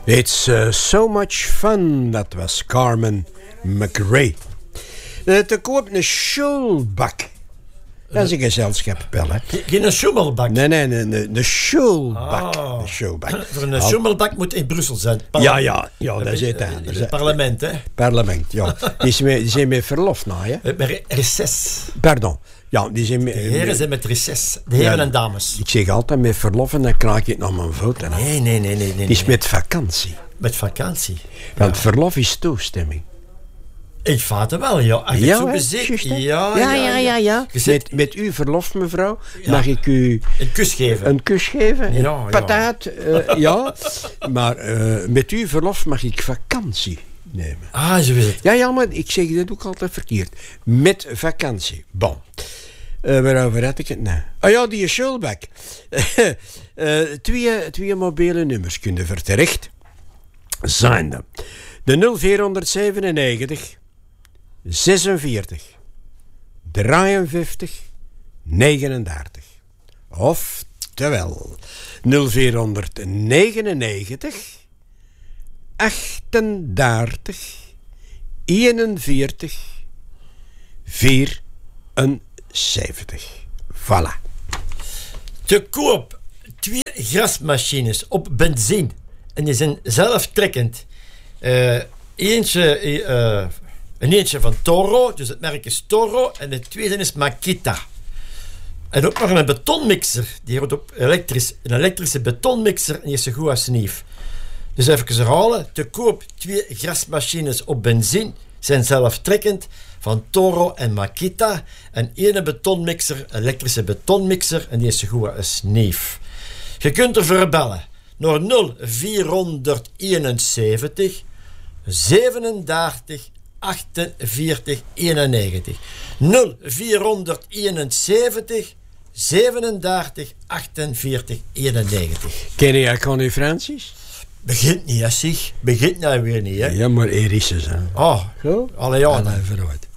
It's so much fun, dat was Carmen McRae. Te koop een schoolbak. Dat is een gezelschapspel, hè. Geen schommelbak? Nee, een schoolbak. Ah. Een schoolbak. Voor een schommelbak moet in Brussel zijn. Ja, dat is het anders. Het parlement, hè. Parlement, ja. Die zijn met verlof na, hè. Met reces. Pardon. Ja, die zijn De heren zijn met reces. De heren en dames. Ik zeg altijd met verlof en dan kraak ik het naar mijn voeten. Nee. Die is met vakantie. Met vakantie. Want verlof is toestemming. In feite wel, ja. Als je het zo bezit. Ja. Met uw verlof, mevrouw, mag ik u een kus geven. Een kus geven? Ja. Pataat, ja. Maar met uw verlof mag ik vakantie nemen. Ah, zo is het. Ja, maar ik zeg dat ook altijd verkeerd. Met vakantie. Bon. Waarover had ik het nou? Ah ja, die schoolbak. Twee mobiele nummers kunnen voor terecht. Zijn dat de 0497 46 53 39. Oftewel 0499 38 41 74. Voilà. Te koop 2 grasmachines op benzine. En die zijn zelftrekkend. Eentje van Toro, dus het merk is Toro. En de tweede is Makita. En ook nog een betonmixer. Die wordt op een elektrische betonmixer. En die is zo goed als nieuw. Dus even herhalen. Te koop 2 grasmachines op benzine. Zijn zelftrekkend. Van Toro en Makita. En 1 betonmixer, elektrische betonmixer. En die is zo goed als nieuw. Je kunt ervoor bellen. Naar 0471 37 48 91. 0471 37 48 91. Ken je Connie Francis? Begint niet, hè, zeg. Begint nou weer niet, hè. Ja, maar Erisses, hè. Oh, Zo? alle jaren. Allee, vooruit.